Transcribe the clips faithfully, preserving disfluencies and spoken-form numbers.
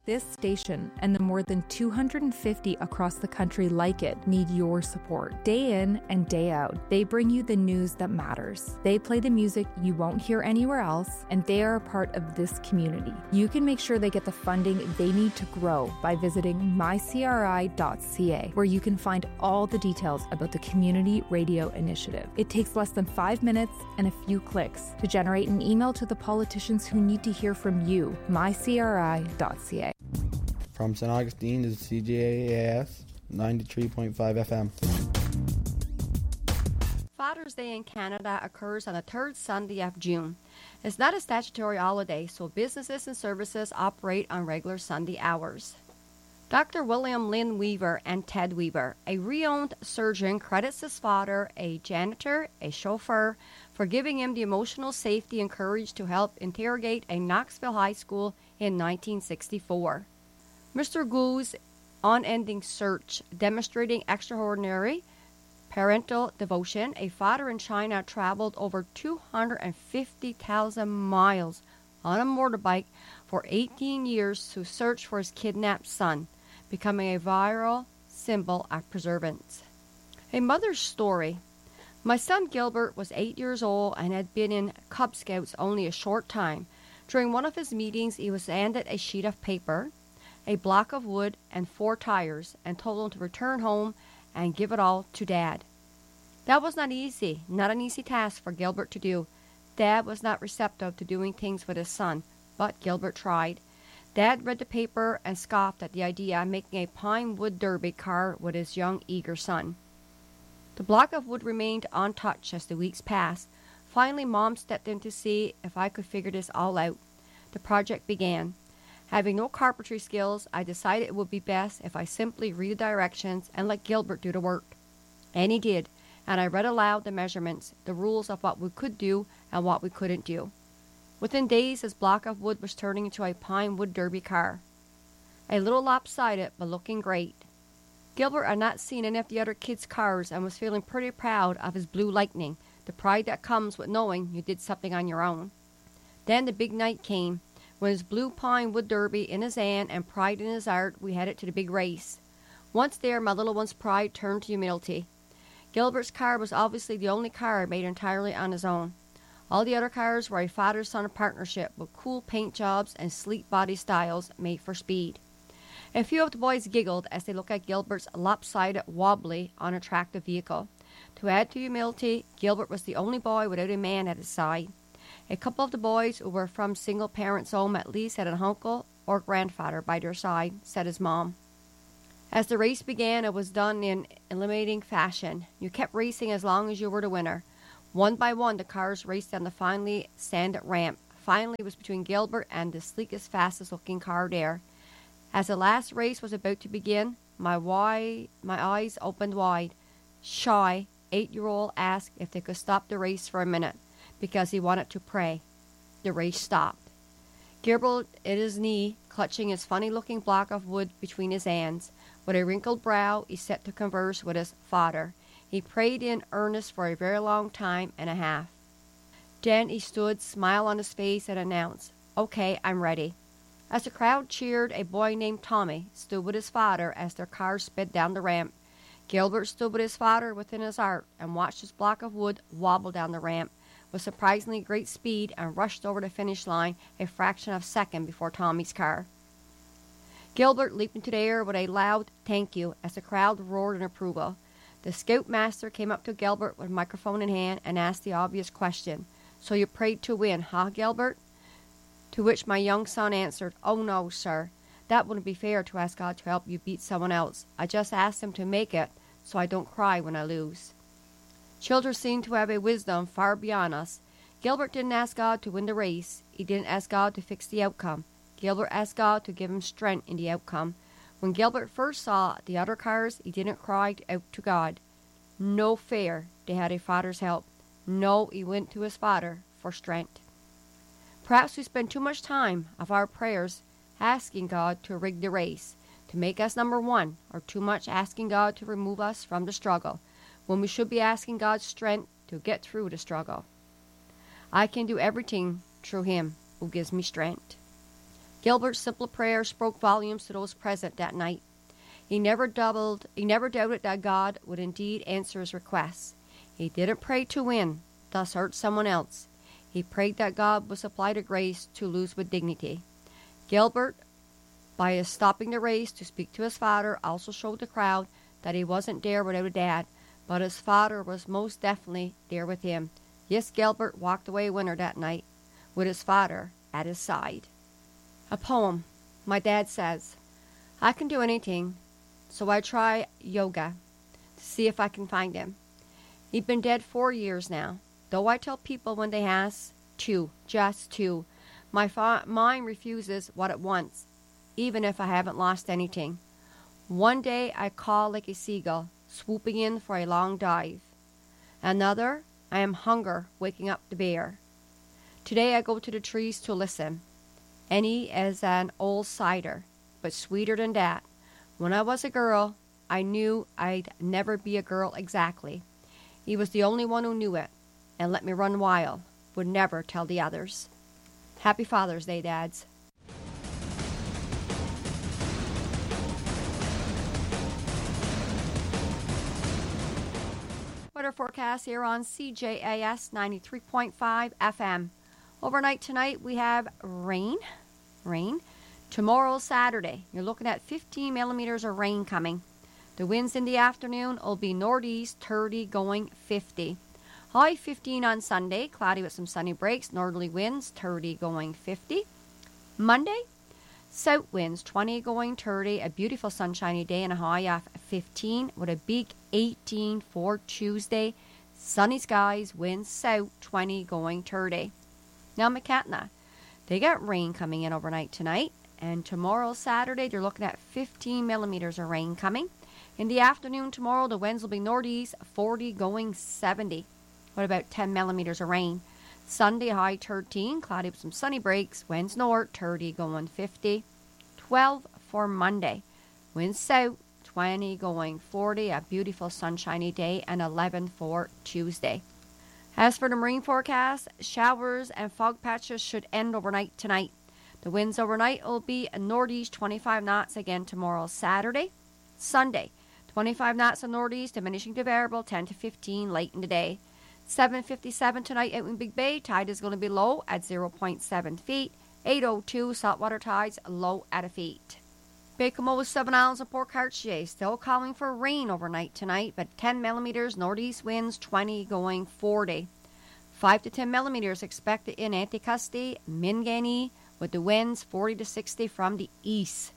This station and the more than two hundred fifty across the country like it need your support. Day in and day out, they bring you the news that matters. They play the music you won't hear anywhere else, and they are a part of this community. You can make sure they get the funding they need to grow by visiting my c r i dot c a, where you can find all the details about the Community Radio Initiative. It takes less than five minutes and a few clicks to generate an email to the politicians who need to hear from you. my c r i dot c a. From Saint Augustine to C J A S ninety-three point five F M. Father's Day in Canada occurs on the third Sunday of June. It's not a statutory holiday, so businesses and services operate on regular Sunday hours. Doctor William Lynn Weaver and Ted Weaver, a renowned surgeon, credits his father, a janitor, a chauffeur, for giving him the emotional safety and courage to help interrogate a Knoxville high school in nineteen sixty-four. Mister Gu's unending search, demonstrating extraordinary parental devotion, a father in China traveled over two hundred fifty thousand miles on a motorbike for eighteen years to search for his kidnapped son, becoming a viral symbol of perseverance. A mother's story. My son Gilbert was eight years old and had been in Cub Scouts only a short time. During one of his meetings, he was handed a sheet of paper, a block of wood, and four tires, and told him to return home and give it all to Dad. That was not easy, not an easy task for Gilbert to do. Dad was not receptive to doing things with his son, but Gilbert tried. Dad read the paper and scoffed at the idea of making a pine wood derby car with his young, eager son. The block of wood remained untouched as the weeks passed. Finally, Mom stepped in to see if I could figure this all out. The project began. Having no carpentry skills, I decided it would be best if I simply read the directions and let Gilbert do the work. And he did, and I read aloud the measurements, the rules of what we could do and what we couldn't do. Within days, his block of wood was turning into a pine wood derby car. A little lopsided, but looking great. Gilbert had not seen any of the other kids' cars and was feeling pretty proud of his Blue Lightning, the pride that comes with knowing you did something on your own. Then the big night came. With his blue pine wood derby in his hand and pride in his heart, we headed to the big race. Once there, my little one's pride turned to humility. Gilbert's car was obviously the only car made entirely on his own. All the other cars were a father-son partnership with cool paint jobs and sleek body styles made for speed. A few of the boys giggled as they looked at Gilbert's lopsided, wobbly, unattractive vehicle. To add to humility, Gilbert was the only boy without a man at his side. A couple of the boys who were from single parents' home at least had an uncle or grandfather by their side, said his mom. As the race began, it was done in eliminating fashion. You kept racing as long as you were the winner. One by one, the cars raced down the finely sanded ramp. Finally, it was between Gilbert and the sleekest, fastest-looking car there. As the last race was about to begin, my wide, my eyes opened wide. Shy, eight-year-old asked if they could stop the race for a minute, because he wanted to pray. The race stopped. Gilbert at his knee, clutching his funny-looking block of wood between his hands. With a wrinkled brow, he set to converse with his father. He prayed in earnest for a very long time and a half. Then he stood, smile on his face, and announced, "Okay, I'm ready." As the crowd cheered, a boy named Tommy stood with his father as their car sped down the ramp. Gilbert stood with his father within his heart and watched his block of wood wobble down the ramp with surprisingly great speed and rushed over the finish line a fraction of a second before Tommy's car. Gilbert leaped into the air with a loud thank you as the crowd roared in approval. The scoutmaster came up to Gilbert with a microphone in hand and asked the obvious question, "So you prayed to win, huh, Gilbert?" To which my young son answered, "Oh no, sir. That wouldn't be fair to ask God to help you beat someone else. I just asked him to make it so I don't cry when I lose." Children seem to have a wisdom far beyond us. Gilbert didn't ask God to win the race. He didn't ask God to fix the outcome. Gilbert asked God to give him strength in the outcome. When Gilbert first saw the other cars, he didn't cry out to God. No fear, they had a father's help. No, he went to his father for strength. Perhaps we spend too much time of our prayers asking God to rig the race, to make us number one, or too much asking God to remove us from the struggle, when we should be asking God's strength to get through the struggle. I can do everything through Him who gives me strength. Gilbert's simple prayer spoke volumes to those present that night. He never doubled, he never doubted that God would indeed answer his requests. He didn't pray to win, thus hurt someone else. He prayed that God would supply the grace to lose with dignity. Gilbert, by his stopping the race to speak to his father, also showed the crowd that he wasn't there without a dad, but his father was most definitely there with him. Yes, Gilbert walked away a winner that night, with his father at his side. A poem. My dad says, I can do anything, so I try yoga to see if I can find him. He's been dead four years now. Though I tell people when they ask, two, just two, my fa- mind refuses what it wants, even if I haven't lost anything. One day I call like a seagull, swooping in for a long dive. Another, I am hunger, waking up the bear. Today I go to the trees to listen. Any as an old cider, but sweeter than that. When I was a girl, I knew I'd never be a girl exactly. He was the only one who knew it, and let me run wild, would never tell the others. Happy Father's Day, Dads. Weather forecast here on C J A S ninety-three point five F M. Overnight tonight we have rain. Rain. Tomorrow, Saturday, you're looking at fifteen millimeters of rain coming. The winds in the afternoon will be northeast, thirty going fifty. High fifteen on Sunday, cloudy with some sunny breaks, northerly winds, thirty going fifty. Monday, south winds, twenty going thirty, a beautiful sunshiny day and a high of fifteen with a big eighteen for Tuesday. Sunny skies, winds south, twenty going thirty. Now McCatna, they got rain coming in overnight tonight, and tomorrow, Saturday, they're looking at fifteen millimeters of rain coming. In the afternoon tomorrow, the winds will be northeast, forty going seventy. What about ten millimeters of rain? Sunday, high thirteen, cloudy with some sunny breaks. Winds north, thirty going fifty. twelve for Monday. Winds south, twenty going forty. A beautiful sunshiny day. And eleven for Tuesday. As for the marine forecast, showers and fog patches should end overnight tonight. The winds overnight will be a northeast, twenty-five knots again tomorrow, Saturday. Sunday, twenty-five knots of northeast, diminishing to variable, ten to fifteen late in the day. seven fifty-seven tonight out in Big Bay. Tide is going to be low at zero point seven feet. eight oh two saltwater tides low at a feet. Baie-Comeau, Seven Islands, and Port Cartier still calling for rain overnight tonight, but ten millimeters, northeast winds, twenty going forty. five to ten millimeters expected in Anticosti, Minganee, with the winds forty to sixty from the east.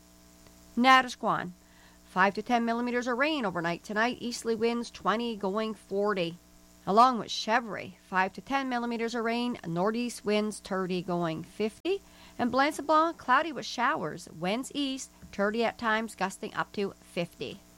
Natisquan, five to ten millimeters of rain overnight tonight, easterly winds twenty going forty. Along with Chevrolet, five to ten millimeters of rain, northeast winds thirty going fifty. And Blanc Blanc, cloudy with showers, winds east, thirty at times, gusting up to fifty.